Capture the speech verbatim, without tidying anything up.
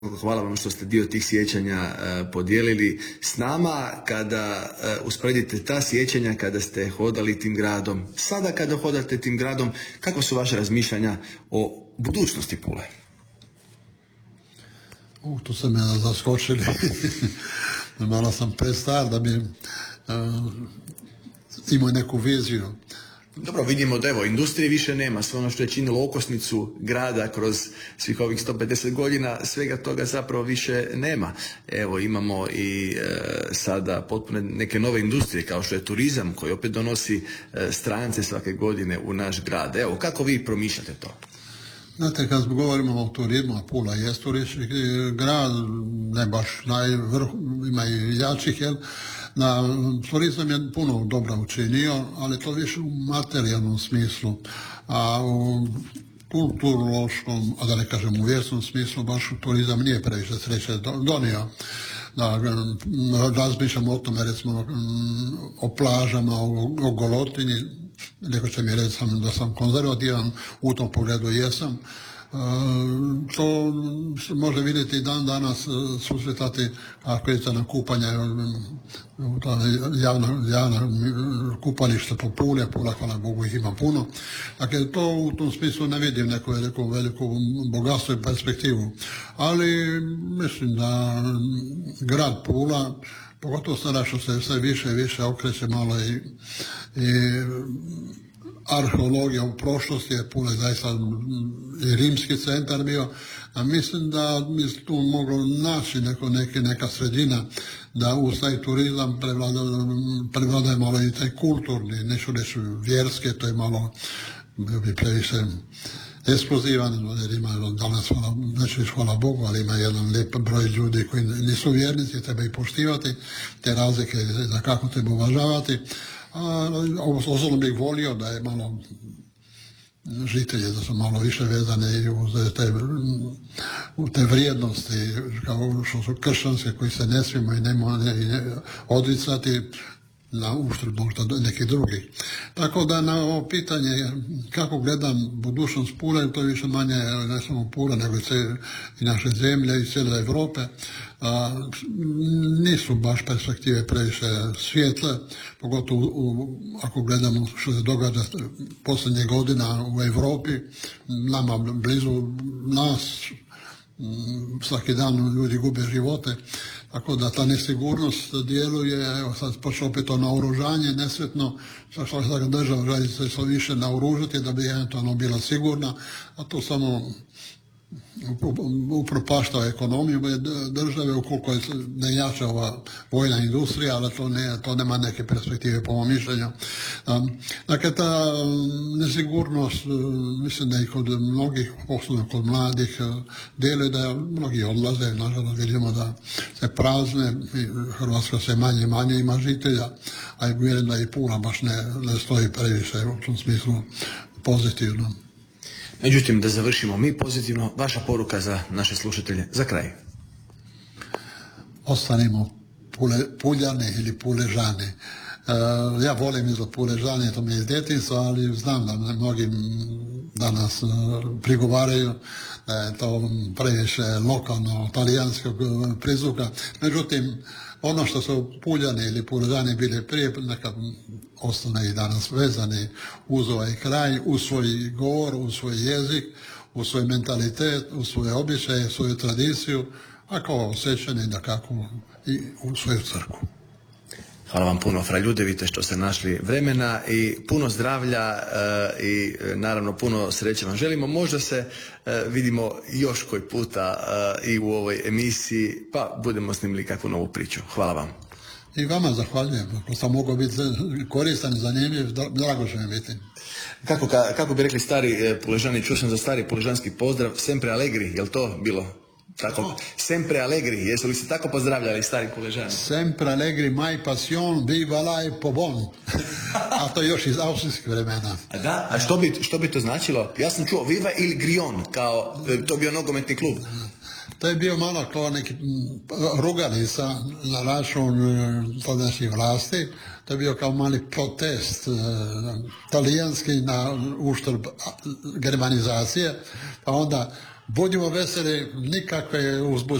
Hvala vam što ste dio tih sjećanja uh, podijelili s nama. Kada uh, usporedite ta sjećanja kada ste hodali tim gradom, sada kada hodate tim gradom, kako su vaše razmišljanja o budućnosti Pule? U, tu ste me zaskočili. Malo sam prestar da bi uh, imao neku viziju. Dobro, vidimo da evo, industrije više nema, sve ono što je činilo okosnicu grada kroz svih ovih sto pedeset godina, svega toga zapravo više nema. Evo, imamo i e, sada potpuno neke nove industrije kao što je turizam koji opet donosi e, strance svake godine u naš grad. Evo, kako vi promišljate to? Znate, kad govorimo o turizmu, a Pula je turistički grad, ne baš najvrh, ima i jačih, jel? Na turizam je puno dobro učinio, ali to više u materijalnom smislu, a u kulturološkom, a da ne kažem u vjerskom smislu, baš turizam nije previše sreće donio. Da razmišljamo o tome, recimo o plažama, o, o Golotinji, neko će mi reći da sam konzervativan, u tom pogledu jesam. E, to se može vidjeti i dan danas susretati ako idete na kupanje, javna, javna kupališta po Pule, Pula, hvala Bogu, ih ima puno. Dakle, to u tom smislu ne vidim neku veliku, veliku bogatstvo i perspektivu. Ali mislim da grad Pula, pogotovo sada što se sve više i više okreće malo i, i arheologija u prošlosti, je Pula zaista i rimski centar bio, a mislim da bi tu moglo naći neko, neke, neka sredina da uz taj turizam prevlada, prevlada malo i taj kulturni, neću reći vjerske, to je malo bi previše eksplozivan, jer ima danas, hvala, neću reći hvala Bogu, ali ima jedan lijep broj ljudi koji nisu vjernici, treba ih poštivati, te razlike za kako treba uvažavati. A osobno bih volio da je malo žitelje, da su malo više vezane uz te, te vrijednosti kao što su kršćanske koji se ne smijemo i ne možemo odricati na uštrb možda nekih drugih. Tako da na ovo pitanje kako gledam budućnost Pule, to je više manje ne samo Pula, nego i naše zemlje i cijele Europe, a, nisu baš perspektive previše svijetle, pogotovo u, ako gledamo što se događa posljednjih godina u Europi, nama blizu nas, svaki dan ljudi gube živote, tako da ta nesigurnost djeluje, evo sad počeo opet to naoružanje nesretno, što svaka država želi se što više naoružati da bi eventualno bila sigurna, a to samo upropaštava ekonomiju države ukoliko ne jača ova vojna industrija, ali to, ne, to nema neke perspektive po mom mišljenju. Dakle, ta nesigurnost, mislim da i kod mnogih, posebno kod mladih, djeluje da mnogi odlaze, nažalost vidimo da se prazne, Hrvatska se manje i manje ima žitelja, a i vjerujem da i Pula baš ne, ne stoji previše u tom smislu pozitivno. Međutim, da završimo mi pozitivno, vaša poruka za naše slušatelje za kraj. Ostanimo pule, Puljani ili Puležani. E, ja volim izgled Puležani, to mi je iz djetinjstva, ali znam da mnogi danas prigovaraju da je to previše lokalno, talijanskog prizvuka. Međutim, ono što su Puljani ili Puležani bili prije, neka ostane i danas vezani uz ovaj kraj, uz svoj govor, uz svoj jezik, uz svoj mentalitet, uz svoje običaje, svoju tradiciju, a kao osjećani da kako i u svoju crkvu. Hvala vam puno, fra Ljudevite, što ste našli vremena i puno zdravlja e, i naravno puno sreće vam želimo. Možda se e, vidimo još koji puta e, i u ovoj emisiji, pa budemo snimili kakvu novu priču. Hvala vam. I vama zahvaljujem. Ako sam mogao biti koristan, zanimljiv, drago će mi biti. Kako, ka, kako bi rekli stari e, Puležani, čuo sam za stari puležanski pozdrav, sempre allegri, je li to bilo? Tako, no. Sempre allegri, jesu li se tako pozdravljali stari Puležani? Sempre allegri, mai passion, viva la e pobon. A to je još iz austrijskih vremena. A da? A što bi, što bi to značilo? Ja sam čuo Viva il Grion, kao to bio nogometni klub. To je bio malo kao neki ruganica na račun tadašnjih vlasti. To je bio kao mali protest uh, talijanski na uštrb germanizacije. Pa onda Budimo veseli, nikakve uzbuđenja.